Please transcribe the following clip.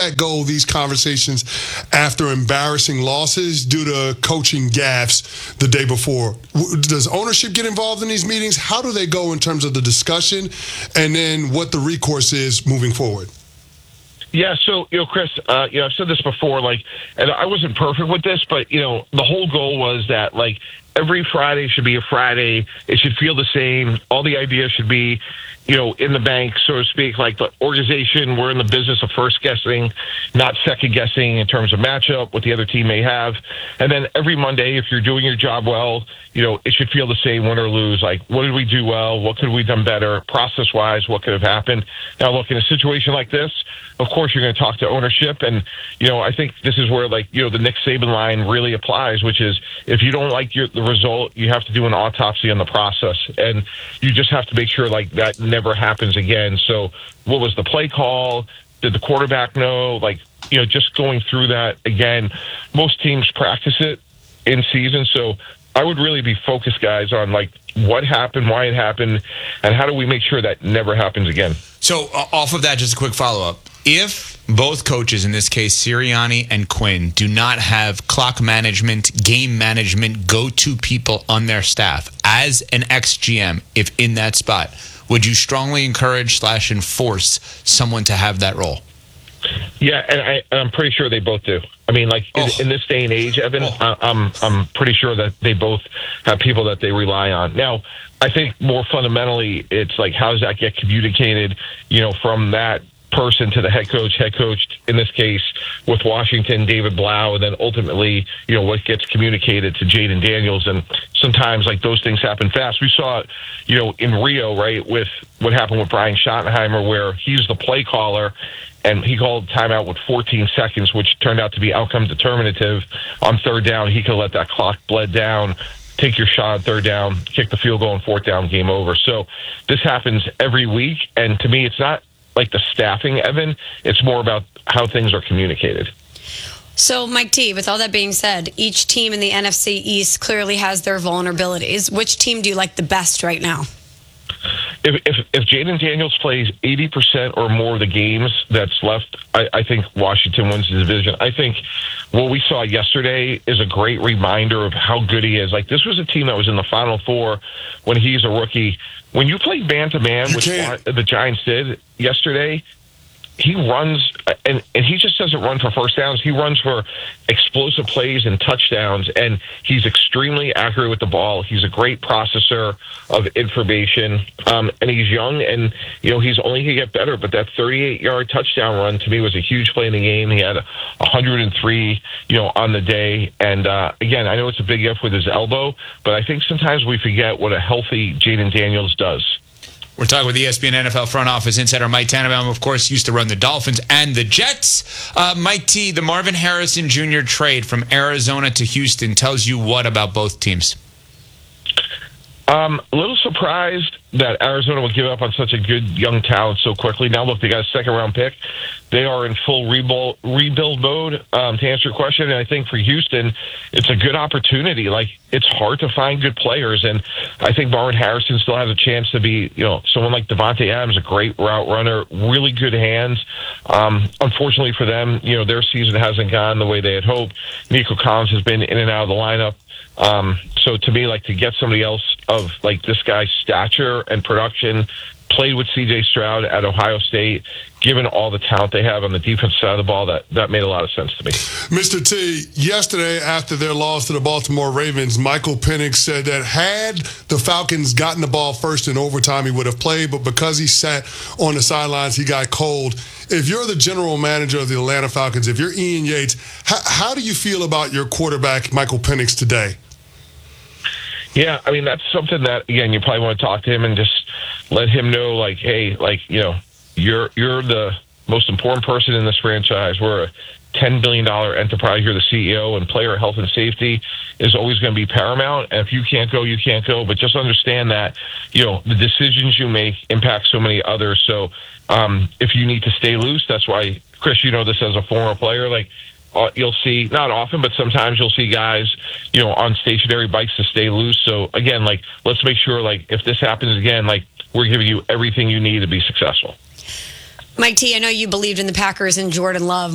that go, these conversations, after embarrassing losses due to coaching gaffes the day before? Does ownership get involved in these meetings? How do they go in terms of the discussion and then what the recourse is moving forward? Yeah, so, Chris, I've said this before, and I wasn't perfect with this, but, the whole goal was that, every Friday should be a Friday. It should feel the same. All the ideas should be, in the bank, so to speak. Like the organization, we're in the business of first guessing, not second guessing in terms of matchup, what the other team may have. And then every Monday, if you're doing your job well, it should feel the same, win or lose. Like, what did we do well? What could we have done better? Process-wise, what could have happened? Now, look, in a situation like this, of course, you're going to talk to ownership. And, I think this is where, the Nick Saban line really applies, which is if you don't like the result, you have to do an autopsy on the process. And you just have to make sure, that never happens again. So what was the play call? Did the quarterback know? Just going through that again. Most teams practice it in season. So I would really be focused, guys, on what happened, why it happened, and how do we make sure that never happens again. So off of that, just a quick follow-up. If both coaches, in this case Sirianni and Quinn, do not have clock management, game management, go-to people on their staff, as an ex-GM, if in that spot, would you strongly encourage / enforce someone to have that role? Yeah, and I'm pretty sure they both do. I mean, in this day and age, Evan, I'm pretty sure that they both have people that they rely on. Now, I think more fundamentally, it's how does that get communicated, from that person to the head coach in this case with Washington, David Blau, and then ultimately, what gets communicated to Jaden Daniels. And sometimes those things happen fast. We saw it, in Rio, right, with what happened with Brian Schottenheimer, where he's the play caller and he called timeout with 14 seconds, which turned out to be outcome determinative on third down. He could let that clock bled down, take your shot on third down, kick the field goal on fourth down, game over. So this happens every week. And to me, it's not the staffing, Evan. It's more about how things are communicated. So, Mike T, with all that being said, each team in the NFC East clearly has their vulnerabilities. Which team do you like the best right now? If Jaden Daniels plays 80% or more of the games that's left, I think Washington wins the division. I think what we saw yesterday is a great reminder of how good he is. This was a team that was in the Final Four when he's a rookie. When you play man-to-man, which the Giants did yesterday, he runs, and he just doesn't run for first downs. He runs for explosive plays and touchdowns, and he's extremely accurate with the ball. He's a great processor of information, and he's young, and, he's only going to get better. But that 38-yard touchdown run, to me, was a huge play in the game. He had 103, on the day. And, again, I know it's a big if with his elbow, but I think sometimes we forget what a healthy Jaden Daniels does. We're talking with ESPN NFL front office insider Mike Tannenbaum, of course, used to run the Dolphins and the Jets. Mike T, the Marvin Harrison Jr. trade from Arizona to Houston tells you what about both teams? A little surprised that Arizona would give up on such a good young talent so quickly. Now, look, they got a second-round pick. They are in full rebuild mode, to answer your question. And I think for Houston, it's a good opportunity. It's hard to find good players. And I think Marvin Harrison still has a chance to be, someone like Devontae Adams, a great route runner, really good hands. Unfortunately for them, their season hasn't gone the way they had hoped. Nico Collins has been in and out of the lineup. So to me, to get somebody else of this guy's stature and production, played with C.J. Stroud at Ohio State, given all the talent they have on the defensive side of the ball, that made a lot of sense to me. Mr. T, yesterday after their loss to the Baltimore Ravens, Michael Penix said that had the Falcons gotten the ball first in overtime, he would have played, but because he sat on the sidelines, he got cold. If you're the general manager of the Atlanta Falcons, if you're Ian Yates, how do you feel about your quarterback, Michael Penix, today? Yeah, I mean, that's something that, again, you probably want to talk to him and just let him know, hey, you're the most important person in this franchise. We're a $10 billion enterprise. You're the CEO, and player health and safety is always going to be paramount. And if you can't go, you can't go. But just understand that, the decisions you make impact so many others. So if you need to stay loose, that's why, Chris, this as a former player, you'll see, not often, but sometimes you'll see guys, on stationary bikes to stay loose. So again, let's make sure, if this happens again, we're giving you everything you need to be successful. Mike T, I know you believed in the Packers and Jordan Love.